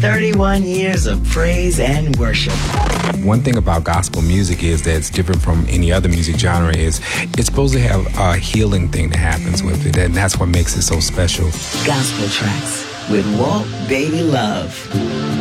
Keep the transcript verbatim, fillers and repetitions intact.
thirty-one years of praise and worship. One thing about gospel music is that it's different from any other music genre is it's supposed to have a healing thing that happens with it, and that's what makes it so special. Gospel Tracks with Walt Baby Love.